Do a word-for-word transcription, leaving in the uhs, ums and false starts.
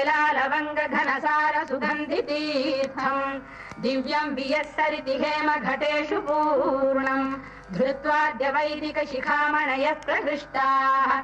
लवंग घनसार सुगंधि तीर्थम् दिव्यं वियस्सरिति हेम घटेषु पूर्णम् धृत्वाद्य वैदिक शिखामणयः प्रहृष्टाः